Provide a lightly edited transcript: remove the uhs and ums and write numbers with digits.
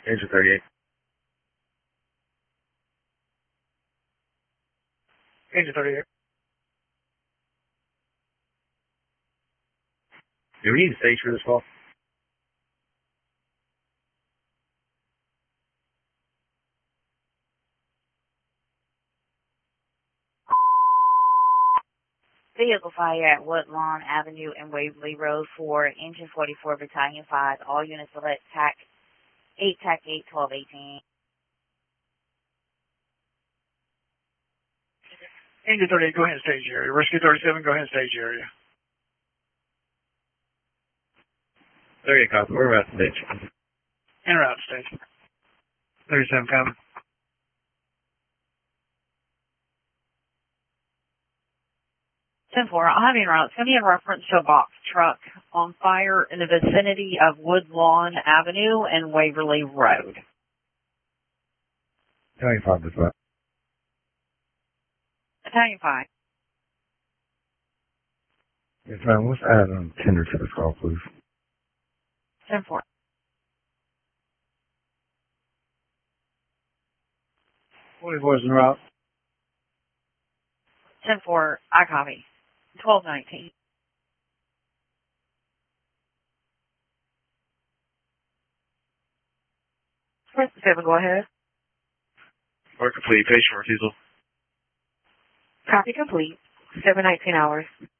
Engine 38. Engine 38. Do we need a stage for this call? Vehicle fire at Woodlawn Avenue and Waverly Road for Engine 44 Battalion 5. All units select TAC 8, TAC 8, 12, 18. Engine 38, go ahead and stage area. Rescue 37, go ahead and stage area. 38 copy. We're at the stage. En route stage. 37 copy. I'll have you en route. It's going to be in reference to a box truck on fire in the vicinity of Woodlawn Avenue and Waverly Road. 25 is what? Battalion 5. Yes, ma'am. Let's add tender to this call, please. 10-4. 44 is en route. 10-4, I copy. 12-19. Seven, go ahead. Work complete. Patient refusal. Copy complete. 7:19 hours.